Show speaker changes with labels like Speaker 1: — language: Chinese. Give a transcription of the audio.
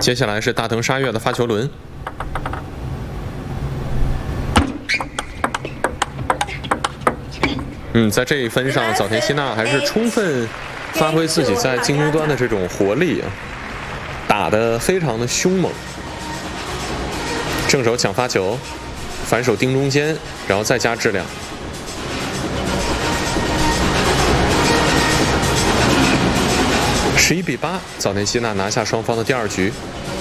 Speaker 1: 接下来是大藤沙月的发球轮。在这一分上，早田希娜还是充分发挥自己在进攻端的这种活力啊，打得非常的凶猛。正手抢发球，反手盯中间，然后再加质量。11比8，早田希娜拿下双方的第2局。